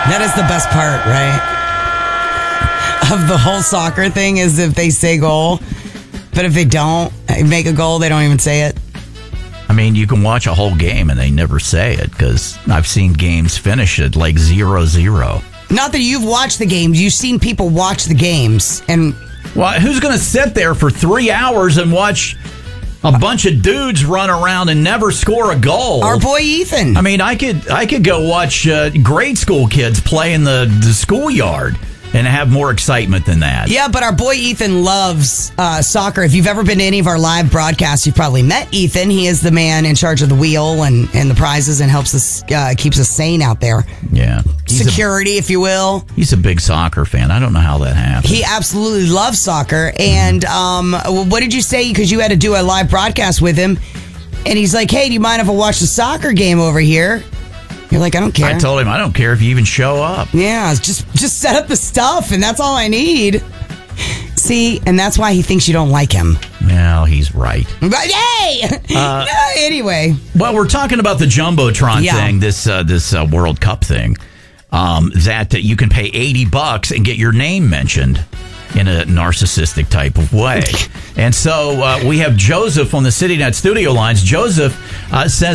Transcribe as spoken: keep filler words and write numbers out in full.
That is the best part, right? Of the whole soccer thing is if they say goal, but if they don't make a goal, they don't even say it. I mean, you can watch a whole game and they never say it because I've seen games finish at like zero zero. Not that you've watched the games. You've seen people watch the games. And well, who's going to sit there for three hours and watch a bunch of dudes run around and never score a goal? Our boy Ethan. I mean, I could I could go watch uh, grade school kids play in the, the schoolyard and have more excitement than that. Yeah, but our boy Ethan loves uh, soccer. If you've ever been to any of our live broadcasts, you've probably met Ethan. He is the man in charge of the wheel and, and the prizes and helps us, uh, keeps us sane out there. Yeah. He's Security, a, if you will. He's a big soccer fan. I don't know how that happened. He absolutely loves soccer. And um, what did you say? Because you had to do a live broadcast with him. And he's like, hey, do you mind if I watch the soccer game over here? You're like, I don't care. I told him, I don't care if you even show up. Yeah, just just set up the stuff, and that's all I need. See, and that's why he thinks you don't like him. Well, he's right. But hey! Uh, anyway. Well, we're talking about the Jumbotron yeah. thing, this uh, this uh, World Cup thing, um, that uh, you can pay eighty bucks and get your name mentioned in a narcissistic type of way. And so uh, we have Joseph on the CityNet studio lines. Joseph uh, says